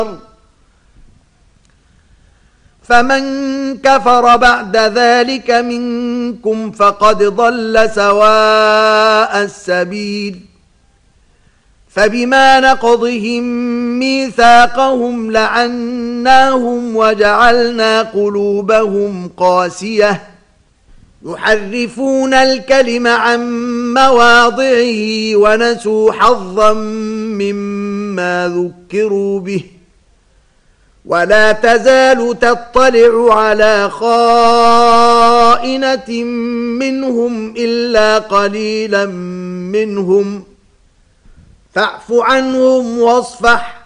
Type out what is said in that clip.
فمن كفر بعد ذلك منكم فقد ضل سواء السبيل فبما نقضهم ميثاقهم لعناهم وجعلنا قلوبهم قاسية يحرفون الكلم عن مواضعه ونسوا حظا مما ذكروا به ولا تزال تطلع على خائنة منهم إلا قليلا منهم فاعف عنهم واصفح